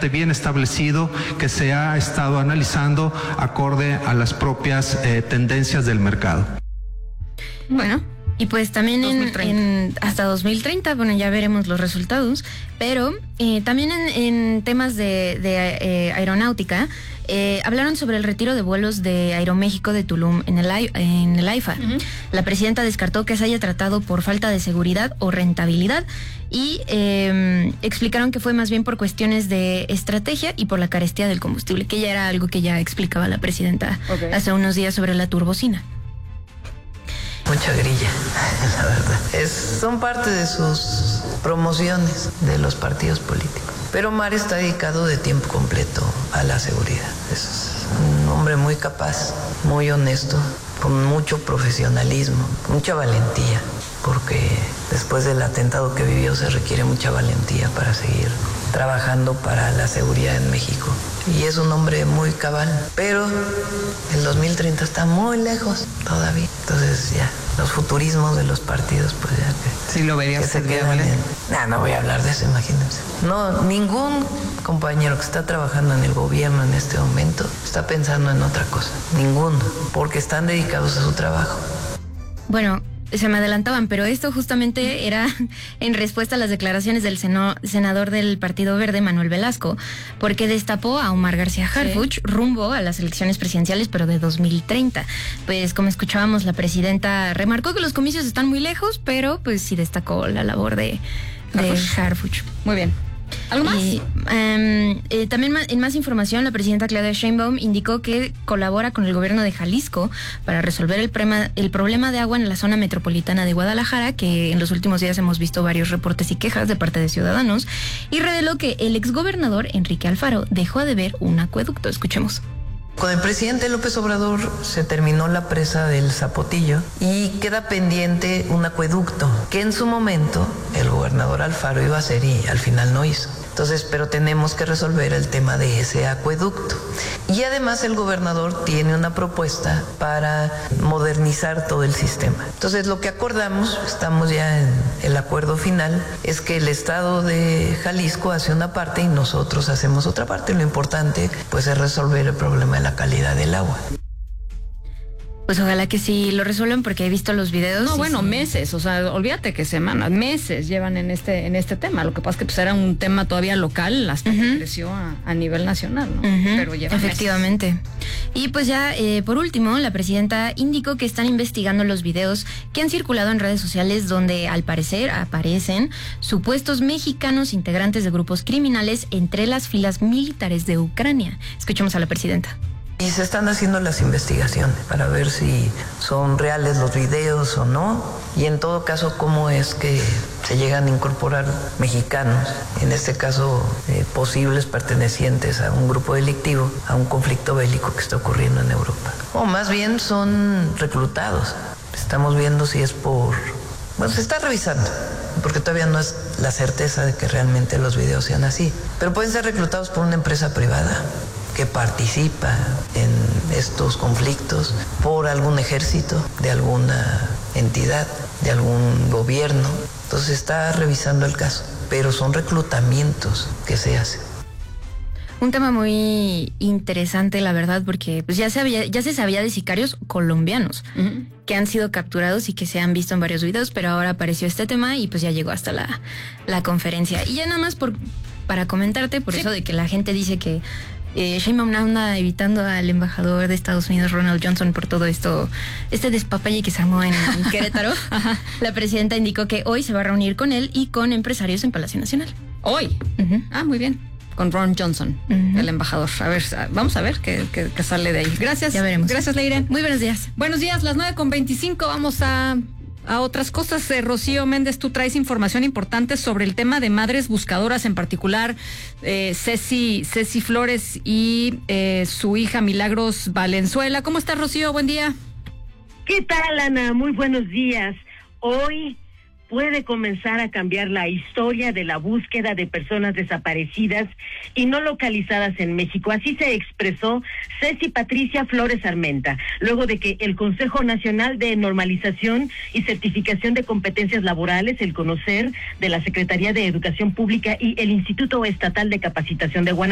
perfectamente bien establecido que se ha estado analizando acorde a las propias tendencias del mercado. Bueno, y pues también hasta 2030, bueno, ya veremos los resultados, pero también en temas de aeronáutica, hablaron sobre el retiro de vuelos de Aeroméxico de Tulum en el AIFA. Uh-huh. La presidenta descartó que se haya tratado por falta de seguridad o rentabilidad y explicaron que fue más bien por cuestiones de estrategia y por la carestía del combustible, que ya era algo que ya explicaba la presidenta hace unos días sobre la turbocina. Mucha grilla, la verdad. Son parte de sus promociones de los partidos políticos. Pero Omar está dedicado de tiempo completo a la seguridad. Es un hombre muy capaz, muy honesto, con mucho profesionalismo, mucha valentía, porque después del atentado que vivió se requiere mucha valentía para seguir trabajando para la seguridad en México. Y es un hombre muy cabal, pero el 2030 está muy lejos todavía. Entonces ya, los futurismos de los partidos, pues ya que... Sí, lo verías. Que se quedan en... No voy a hablar de eso, imagínense. No, ningún compañero que está trabajando en el gobierno en este momento está pensando en otra cosa. Ninguno, porque están dedicados a su trabajo. Bueno, se me adelantaban, pero esto justamente era en respuesta a las declaraciones del senador del Partido Verde, Manuel Velasco, porque destapó a Omar García Harfuch rumbo a las elecciones presidenciales, pero de 2030. Pues como escuchábamos, la presidenta remarcó que los comicios están muy lejos, pero pues sí destacó la labor de Harfuch. Muy bien. ¿Algo más? También en más información, la presidenta Claudia Sheinbaum indicó que colabora con el gobierno de Jalisco para resolver el problema de agua en la zona metropolitana de Guadalajara, que en los últimos días hemos visto varios reportes y quejas de parte de ciudadanos, y reveló que el exgobernador Enrique Alfaro dejó de ver un acueducto. Escuchemos. Con el presidente López Obrador se terminó la presa del Zapotillo y queda pendiente un acueducto que en su momento el gobernador Alfaro iba a hacer y al final no hizo. Entonces, pero tenemos que resolver el tema de ese acueducto. Y además el gobernador tiene una propuesta para modernizar todo el sistema. Entonces, lo que acordamos, estamos ya en el acuerdo final, es que el estado de Jalisco hace una parte y nosotros hacemos otra parte. Lo importante, pues, es resolver el problema de la calidad del agua. Pues ojalá que sí lo resuelvan, porque he visto los videos. No, bueno, sí. Meses, o sea, olvídate que semanas, meses llevan en este tema. Lo que pasa es que pues era un tema todavía local hasta que creció a nivel nacional, ¿no? Pero lleva efectivamente. Meses. Y pues ya, por último, la presidenta indicó que están investigando los videos que han circulado en redes sociales donde al parecer aparecen supuestos mexicanos integrantes de grupos criminales entre las filas militares de Ucrania. Escuchemos a la presidenta. Y se están haciendo las investigaciones para ver si son reales los videos o no. Y en todo caso, cómo es que se llegan a incorporar mexicanos, en este caso posibles pertenecientes a un grupo delictivo, a un conflicto bélico que está ocurriendo en Europa. O más bien son reclutados. Estamos viendo si es por... Bueno, se está revisando, porque todavía no es la certeza de que realmente los videos sean así. Pero pueden ser reclutados por una empresa privada que participa en estos conflictos, por algún ejército, de alguna entidad, de algún gobierno. Entonces está revisando el caso, pero son reclutamientos que se hacen. Un tema muy interesante, la verdad, porque pues ya se sabía de sicarios colombianos que han sido capturados y que se han visto en varios videos, pero ahora apareció este tema y pues ya llegó hasta la conferencia. Y ya nada más para comentarte, por eso de que la gente dice que Sheinbaum anda evitando al embajador de Estados Unidos, Ronald Johnson, por todo esto, este despapalle que se armó en Querétaro. La presidenta indicó que hoy se va a reunir con él y con empresarios en Palacio Nacional. ¿Hoy? Muy bien. Con Ron Johnson, el embajador. A ver, vamos a ver qué sale de ahí. Gracias. Ya veremos. Gracias, Leire. Muy buenos días. Buenos días, las 9:25. Vamos a otras cosas. Rocío Méndez, tú traes información importante sobre el tema de madres buscadoras, en particular Ceci Flores y su hija Milagros Valenzuela. ¿Cómo estás, Rocío? Buen día. ¿Qué tal, Ana? Muy buenos días. Hoy puede comenzar a cambiar la historia de la búsqueda de personas desaparecidas y no localizadas en México. Así se expresó Ceci Patricia Flores Armenta, luego de que el Consejo Nacional de Normalización y Certificación de Competencias Laborales, el CONOCER, de la Secretaría de Educación Pública y el Instituto Estatal de Capacitación de Guanajuato,